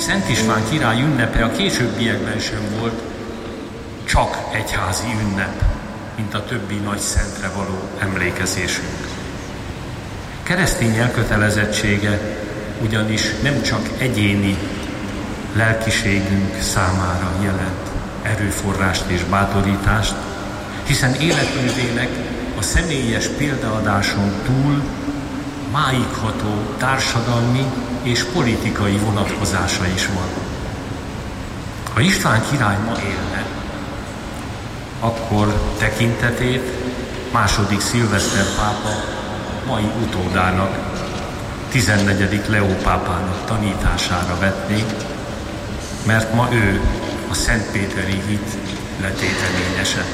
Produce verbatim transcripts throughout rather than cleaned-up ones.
Szent István király ünnepe a későbbiekben sem volt csak egyházi ünnep, mint a többi nagy szentre való emlékezésünk. Keresztény elkötelezettsége ugyanis nem csak egyéni lelkiségünk számára jelent erőforrást és bátorítást, hiszen életművének a személyes példaadáson túl máigható társadalmi és politikai vonatkozása is van. Ha István király ma élne, akkor tekintetét második Szilveszter pápa mai utódának, tizennegyedik Leó pápának tanítására vetnék, mert ma ő a szentpéteri hit letéteményese.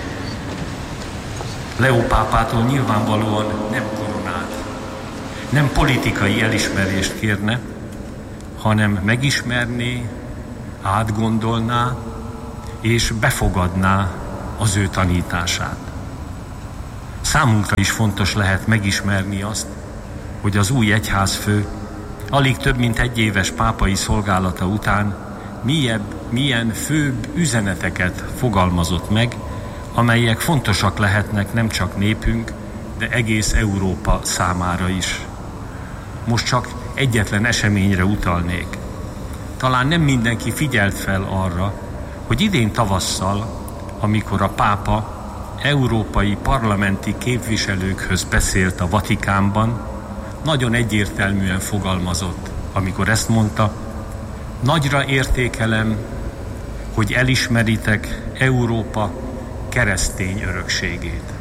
Leó pápától nyilvánvalóan nem koronát, nem politikai elismerést kérne, hanem megismerné, átgondolná és befogadná az ő tanítását. Számunkra is fontos lehet megismerni azt, hogy az új egyházfő alig több mint egy éves pápai szolgálata után milyen, milyen főbb üzeneteket fogalmazott meg, amelyek fontosak lehetnek nem csak népünk, de egész Európa számára is. Most csak egyetlen eseményre utalnék. Talán nem mindenki figyelt fel arra, hogy idén tavasszal, amikor a pápa európai parlamenti képviselőkhöz beszélt a Vatikánban, nagyon egyértelműen fogalmazott, amikor ezt mondta: nagyra értékelem, hogy elismeritek Európa keresztény örökségét.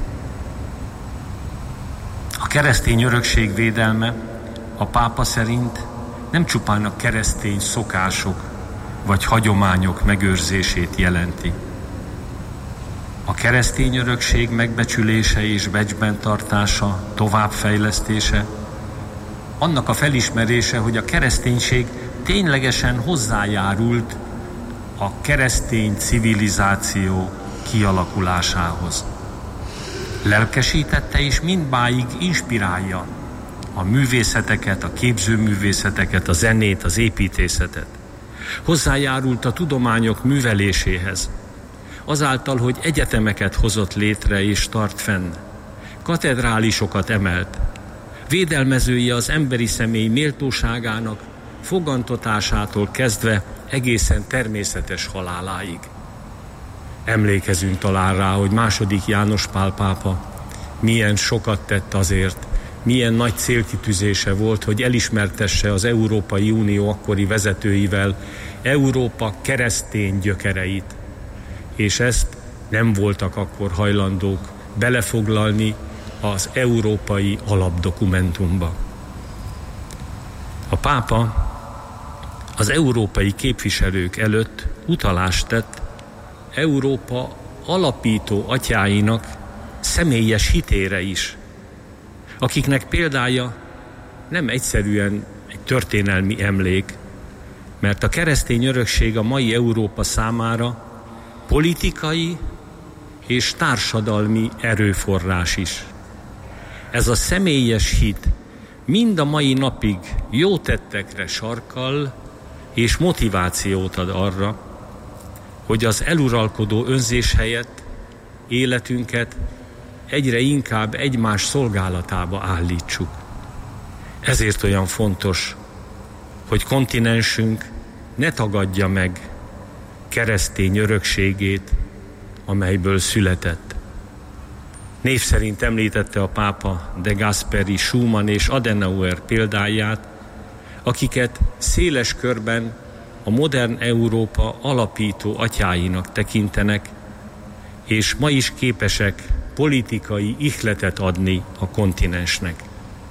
A keresztény örökség védelme a pápa szerint nem csupán a keresztény szokások vagy hagyományok megőrzését jelenti. A keresztény örökség megbecsülése és becsben tartása, továbbfejlesztése, annak a felismerése, hogy a kereszténység ténylegesen hozzájárult a keresztény civilizáció kialakulásához. Lelkesítette és mindmáig inspirálja a művészeteket, a képzőművészeteket, a zenét, az építészetet. Hozzájárult a tudományok műveléséhez, azáltal, hogy egyetemeket hozott létre és tart fenn, katedrálisokat emelt, védelmezője az emberi személy méltóságának fogantatásától kezdve egészen természetes haláláig. Emlékezünk talán rá, hogy második János Pál pápa milyen sokat tett azért, milyen nagy célkitűzése volt, hogy elismertesse az Európai Unió akkori vezetőivel Európa keresztény gyökereit, és ezt nem voltak akkor hajlandók belefoglalni az európai alapdokumentumba. A pápa az európai képviselők előtt utalást tett Európa alapító atyáinak személyes hitére is, akiknek példája nem egyszerűen egy történelmi emlék, mert a keresztény örökség a mai Európa számára politikai és társadalmi erőforrás is. Ez a személyes hit mind a mai napig jó tettekre sarkal és motivációt ad arra, hogy az eluralkodó önzés helyett életünket egyre inkább egymás szolgálatába állítsuk. Ezért olyan fontos, hogy kontinensünk ne tagadja meg keresztény örökségét, amelyből született. Név szerint említette a pápa de Gasperi, Schumann és Adenauer példáját, akiket széles körben a modern Európa alapító atyáinak tekintenek, és ma is képesek politikai ihletet adni a kontinensnek.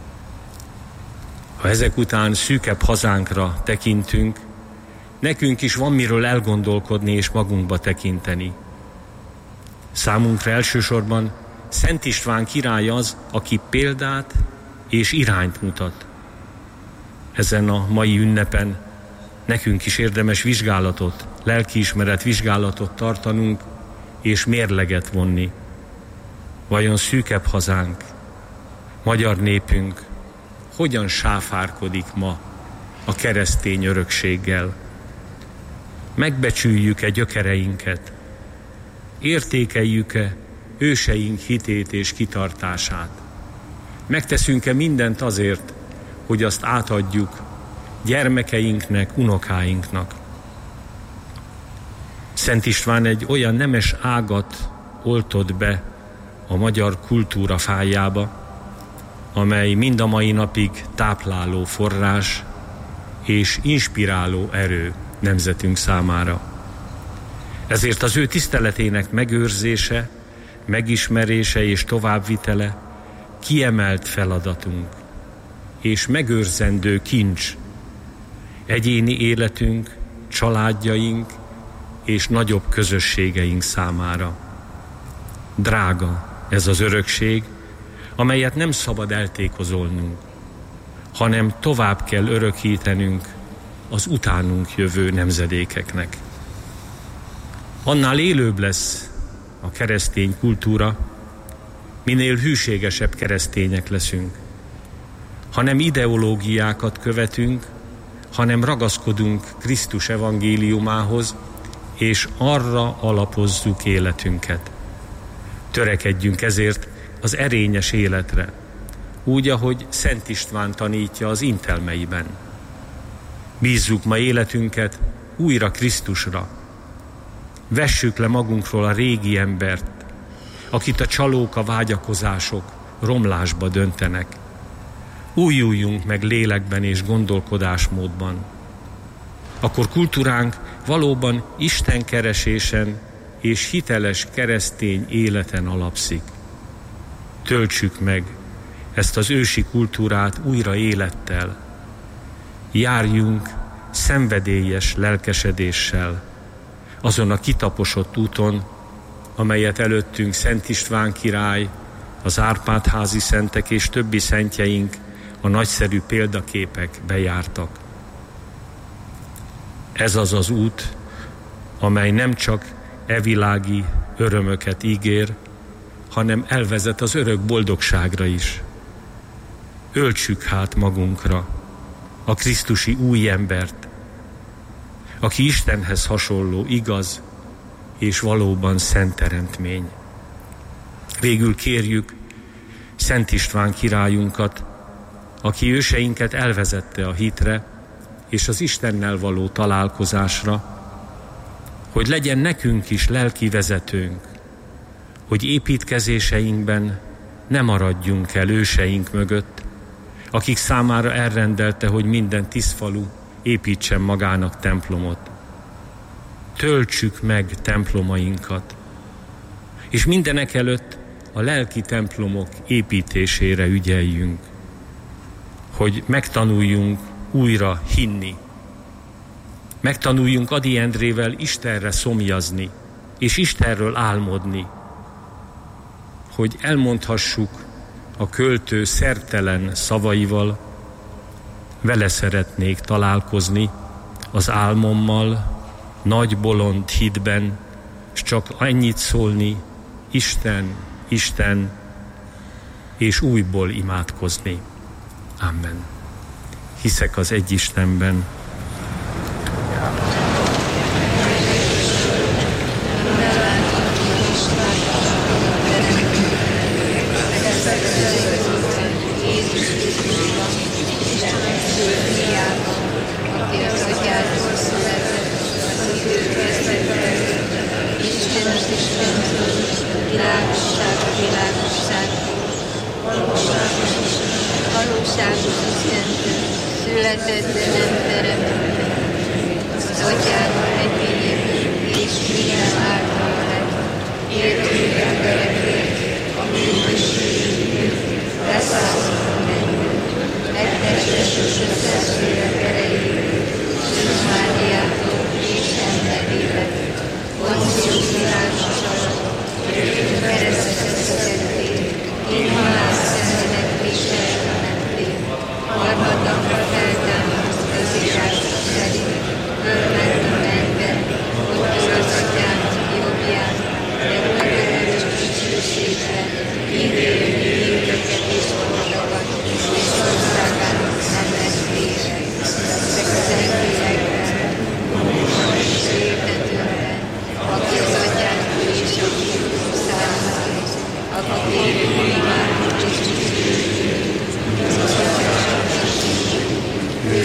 Ha ezek után szűkebb hazánkra tekintünk, nekünk is van miről elgondolkodni és magunkba tekinteni. Számunkra elsősorban Szent István király az, aki példát és irányt mutat. Ezen a mai ünnepen nekünk is érdemes vizsgálatot, lelkiismeret vizsgálatot tartanunk és mérleget vonni. Vajon szűkebb hazánk, magyar népünk hogyan sáfárkodik ma a keresztény örökséggel? megbecsüljük-e gyökereinket, értékeljük-e őseink hitét és kitartását, megteszünk-e mindent azért, hogy azt átadjuk gyermekeinknek, unokáinknak. Szent István egy olyan nemes ágat oltott be a magyar kultúra fájába, amely mind a mai napig tápláló forrás és inspiráló erő nemzetünk számára. Ezért az ő tiszteletének megőrzése, megismerése és továbbvitele kiemelt feladatunk, és megőrzendő kincs egyéni életünk, családjaink és nagyobb közösségeink számára. Drága ez az örökség, amelyet nem szabad eltékozolnunk, hanem tovább kell örökítenünk az utánunk jövő nemzedékeknek. Annál élőbb lesz a keresztény kultúra, minél hűségesebb keresztények leszünk. Ha nem ideológiákat követünk, hanem ragaszkodunk Krisztus evangéliumához, és arra alapozzuk életünket. Törekedjünk ezért az erényes életre, úgy, ahogy Szent István tanítja az intelmeiben. Bízzuk ma életünket újra Krisztusra. Vessük le magunkról a régi embert, akit a csalók, a vágyakozások romlásba döntenek. Újuljunk meg lélekben és gondolkodásmódban. Akkor kultúránk valóban Isten keresésen és hiteles keresztény életen alapszik. Töltsük meg ezt az ősi kultúrát újra élettel. Járjunk szenvedélyes lelkesedéssel azon a kitaposott úton, amelyet előttünk Szent István király, az Árpád-házi szentek és többi szentjeink, a nagyszerű példaképek bejártak. Ez az az út, amely nem csak evilági örömöket ígér, hanem elvezet az örök boldogságra is. Öltsük hát magunkra a krisztusi új embert, aki Istenhez hasonló igaz és valóban szent teremtmény. Végül kérjük Szent István királyunkat, aki őseinket elvezette a hitre és az Istennel való találkozásra, hogy legyen nekünk is lelki vezetőnk, hogy építkezéseinkben ne maradjunk el őseink mögött, akik számára elrendelte, hogy minden tisztfalu építsen magának templomot. Töltsük meg templomainkat, és mindenek előtt a lelki templomok építésére ügyeljünk, hogy megtanuljunk újra hinni, megtanuljunk Ady Endrével Istenre szomjazni, és Istenről álmodni, hogy elmondhassuk a költő szertelen szavaival, vele szeretnék találkozni az álmommal, nagy bolond hitben, s csak ennyit szólni, Isten, Isten, és újból imádkozni. Amen. Hiszek az egy Istenben. Született, de nem teremtett, az Atyának egyényéből, és minden által lett, értünk emberekért, amíg mesélünk, leszállunk a mennybe, megtesteses összeszülek erejéből, Szűz Máriától és emberélet, Poncius Pilátus alatt, jöttünk keresztre szentély, én halál szenvedek viselve mentén, harmadnapra feltámadt az írások szerint, fölment a mennybe, ott ül az Atyának jobbján, de örökös dicsőségben, ítélni hívőket és boldogat, és országának nem lesz vége.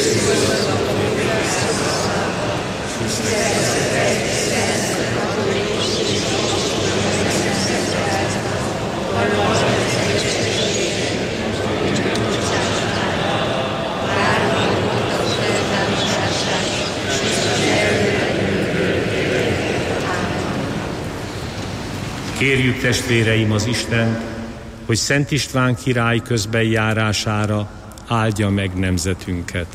Kérjük, testvéreim, az Istent, hogy Szent István király közben járására áldja meg nemzetünket.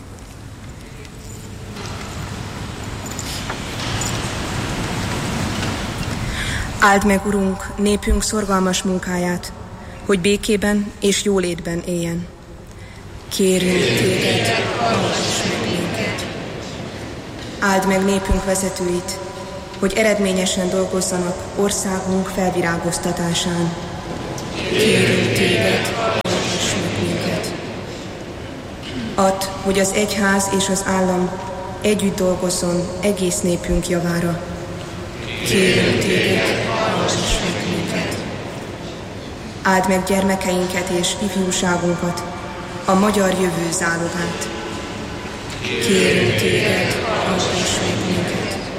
Áld meg, Urunk, népünk szorgalmas munkáját, hogy békében és jólétben éljen. Kérünk téged, hallgass meg minket. Áld meg népünk vezetőit, hogy eredményesen dolgozzanak országunk felvirágoztatásán. Kérünk téged, hallgass meg minket. Add, hogy az egyház és az állam együtt dolgozzon egész népünk javára. Kérünk téged, hallgass meg minket. Áld meg gyermekeinket és ifjúságunkat, a magyar jövő zálogát. Kérünk téged, hallgass meg minket.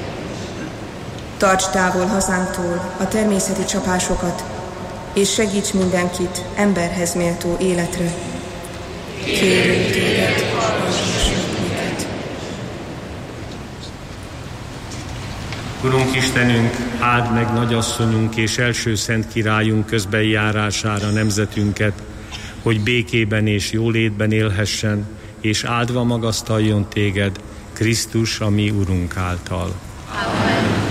Tarts távol hazánktól a természeti csapásokat, és segíts mindenkit emberhez méltó életre. Kérünk téged, hallgass meg minket. Urunk Istenünk, áld meg nagyasszonyunk és első szent királyunk közben járására nemzetünket, hogy békében és jólétben élhessen, és áldva magasztaljon téged, Krisztus, a mi Urunk által. Amen.